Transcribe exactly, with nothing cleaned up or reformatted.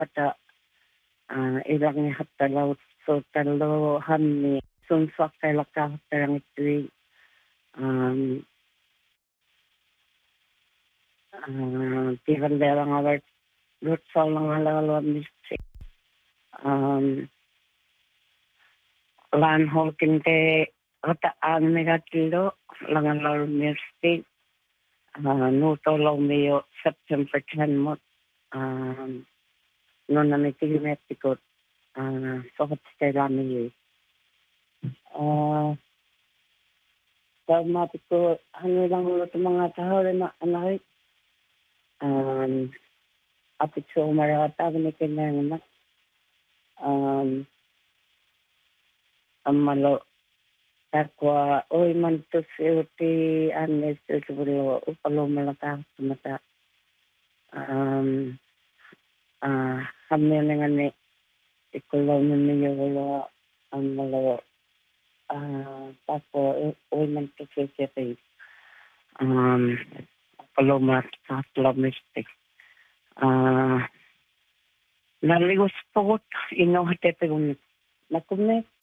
pata uh, ilang ni hatalaw so talo hamni sunsuak kay laka terang itu um uh, tiran derang awat lut salang ala misi um lan holkinte rata an megatilo langan lalu misi uh, nuto lo mio September ten mo um non namiti metikot uh, sokat kailangan uh Tama ko, ano lang ulo itong mga tao na anak. Um, apit sa umarata, gamitin na naman. Um, ang malo, takwa, oy man to siuti, anes, siguro, upalo malata, tumata. Um, ah, kami na nga ni, ikulaw na niyo, wala, ang malo, ah, tako, oy man to siuti, um, Paloma sa Plamistic. Ah, naligos po ko, ino hati pero nakumit